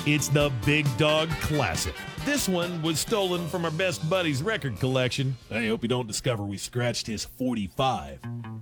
It's the Big Dog Classic. This one was stolen from our best buddy's record collection. I hope you don't discover we scratched his 45.